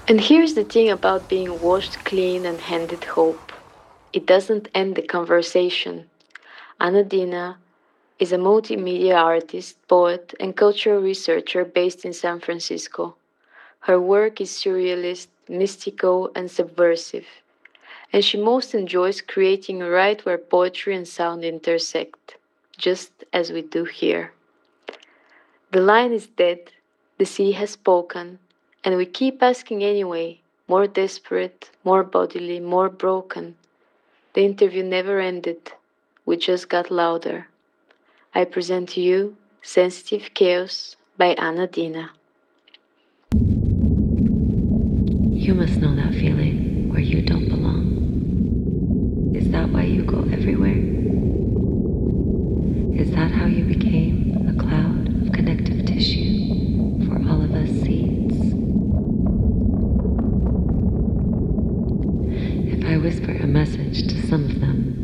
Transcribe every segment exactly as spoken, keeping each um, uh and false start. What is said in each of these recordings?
And here's the thing about being washed clean and handed hope. It doesn't end the conversation. Anna Dina is a multimedia artist, poet, and cultural researcher based in San Francisco. Her work is surrealist, mystical, and subversive, and she most enjoys creating right where poetry and sound intersect, just as we do here. The line is dead, the sea has spoken, and we keep asking anyway, more desperate, more bodily, more broken. The interview never ended, we just got louder. I present to you Sensitive Chaos by Anna Dina. You must know that feeling where you don't belong. Is that why you go everywhere? Is that how you became a cloud of connective tissue for all of us seeds? If I whisper a message to some of them,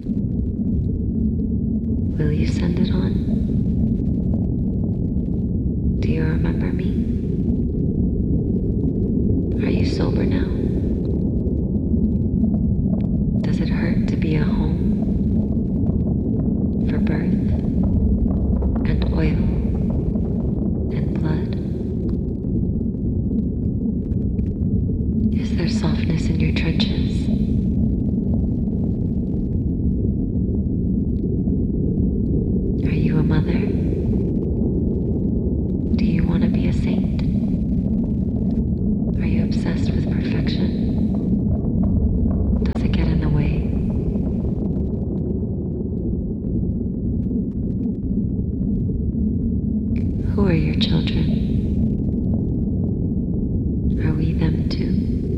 will you send it on? Do you remember me? Are you sober now? Does it hurt to be a home for birth and oil and blood? Is there softness in your trenches? Are you a mother? Do you want to be a saint? Are you obsessed with perfection? Does it get in the way? Who are your children? Are we them too?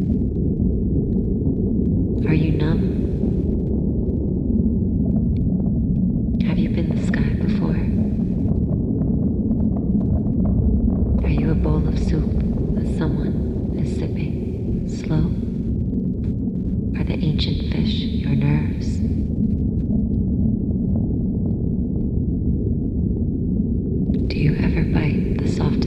Are you numb? Have you been the sky before? Are you a bowl of soup that someone is sipping slow? Are the ancient fish your nerves? Do you ever bite the soft